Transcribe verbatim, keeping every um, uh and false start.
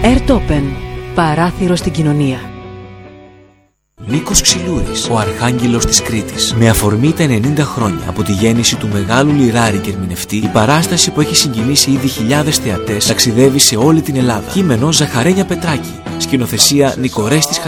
Ερτόπεν. Παράθυρο στην κοινωνία. Νίκος Ξυλούρης, ο Αρχάγγελος της Κρήτης. Με αφορμή τα ενενήντα χρόνια από τη γέννηση του μεγάλου λιράρη και ερμηνευτή, η παράσταση που έχει συγκινήσει ήδη χιλιάδες θεατές ταξιδεύει σε όλη την Ελλάδα. Κείμενο Ζαχαρένια Πετράκη. Σκηνοθεσία Νικορέστης